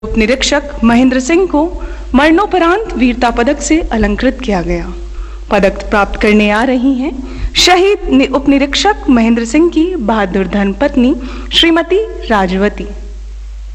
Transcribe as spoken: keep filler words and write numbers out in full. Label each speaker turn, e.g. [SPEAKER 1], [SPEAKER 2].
[SPEAKER 1] उप निरीक्षक महेंद्र सिंह को मरणोपरांत वीरता पदक से अलंकृत किया गया। पदक प्राप्त करने आ रही हैं शहीद उप निरीक्षक महेंद्र सिंह की बहादुर धर्मपत्नी श्रीमती राजवती।